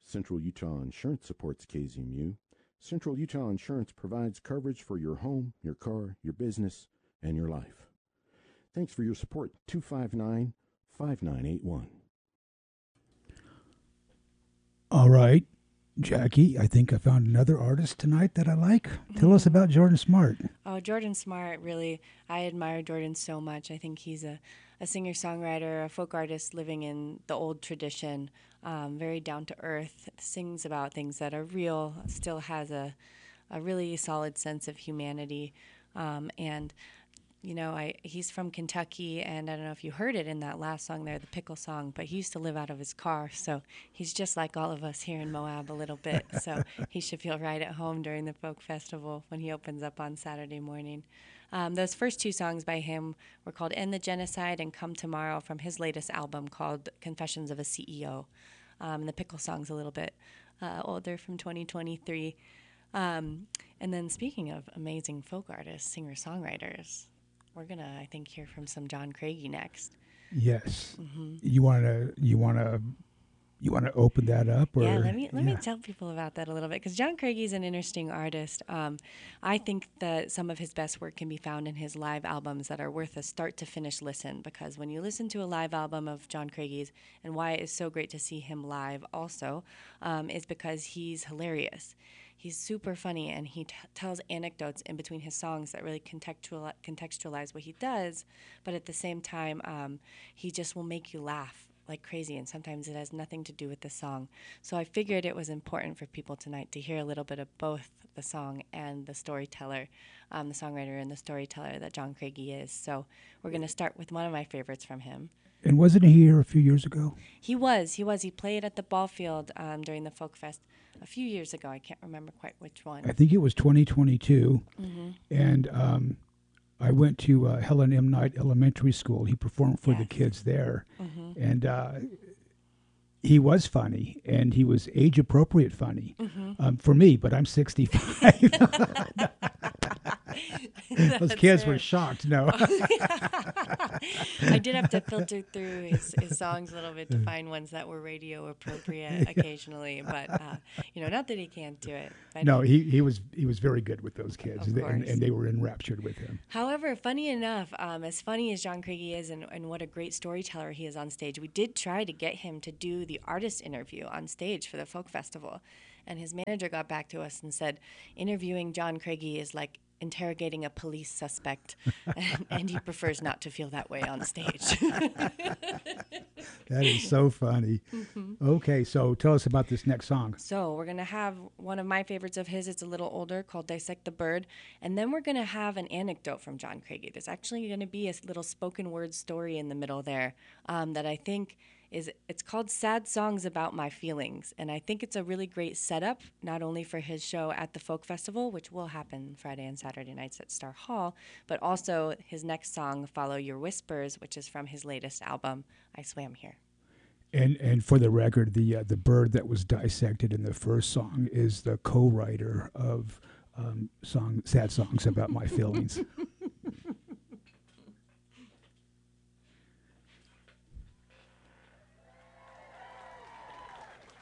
Central Utah Insurance supports KZMU. Central Utah Insurance provides coverage for your home, your car, your business, and your life. Thanks for your support. 259 5981. All right, Jackie, I think I found another artist tonight that I like. Tell us about Jordan Smart. Oh, Jordan Smart, really, I admire Jordan so much. I think he's a singer-songwriter, a folk artist living in the old tradition, very down-to-earth, sings about things that are real, still has a really solid sense of humanity. And you know, he's from Kentucky, and I don't know if you heard it in that last song there, the pickle song, but he used to live out of his car, so he's just like all of us here in Moab a little bit, so he should feel right at home during the folk festival when he opens up on Saturday morning. Those first two songs by him were called End the Genocide and Come Tomorrow from his latest album called Confessions of a CEO. And the pickle song's a little bit older, from 2023. And then speaking of amazing folk artists, singer-songwriters, we're gonna, I think, hear from some John Craigie next. Yes. You wanna open that up? Or, yeah, let me tell people about that a little bit, because John Craigie is an interesting artist. I think that some of his best work can be found in his live albums that are worth a start to finish listen, because when you listen to a live album of John Craigie's, and why it is so great to see him live also, is because he's hilarious. He's super funny, and he tells anecdotes in between his songs that really contextualize what he does, but at the same time, he just will make you laugh like crazy, and sometimes it has nothing to do with the song. So I figured it was important for people tonight to hear a little bit of both the song and the storyteller, the songwriter and the storyteller that John Craigie is. So we're going to start with one of my favorites from him. And wasn't he here a few years ago? He was. He played at the ball field during the Folk Fest a few years ago. I can't remember quite which one. I think it was 2022. And I went to Helen M. Knight Elementary School. He performed for the kids there. And he was funny, and he was age-appropriate funny for me, but I'm 65. Those kids were shocked. No. I did have to filter through his songs a little bit to find ones that were radio appropriate occasionally, but not that he can't do it. No, he was very good with those kids, and they were enraptured with him. However, funny enough, as funny as John Craigie is, and what a great storyteller he is on stage, we did try to get him to do the artist interview on stage for the Folk Festival, and his manager got back to us and said, interviewing John Craigie is like interrogating a police suspect, and he prefers not to feel that way on stage. That is so funny. Okay, so tell us about this next song. So we're going to have one of my favorites of his. It's a little older, called Dissect the Bird. And then we're going to have an anecdote from John Craigie. There's actually going to be a little spoken word story in the middle there that I think it's called Sad Songs About My Feelings. And I think it's a really great setup, not only for his show at the Folk Festival, which will happen Friday and Saturday nights at Star Hall, but also his next song, Follow Your Whispers, which is from his latest album, I Swam Here. And for the record, the bird that was dissected in the first song is the co-writer of Sad Songs About My Feelings.